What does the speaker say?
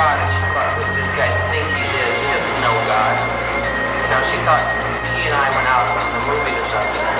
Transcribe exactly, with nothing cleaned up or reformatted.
God and she thought, who does this guy think he is? He doesn't know God. You know, she thought he and I went out from the movies or something.